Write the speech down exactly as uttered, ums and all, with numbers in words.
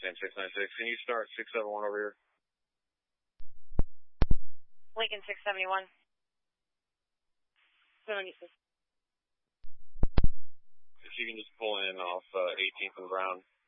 Lincoln six nine six. Can you start six seven one over here? Lincoln six seventy-one. seventy-six. If you can just pull in off uh, eighteenth and Brown.